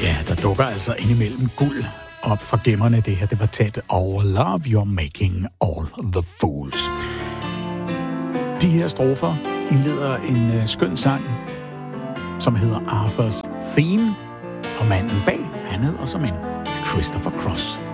Ja, der dukker altså indimellem guld op fra gemmerne. Det her, det var tæt over Love You're Making All the Fools. De her strofer indleder en skøn sang, som hedder Arthur's Theme, og manden bag, han hedder som en Christopher Cross.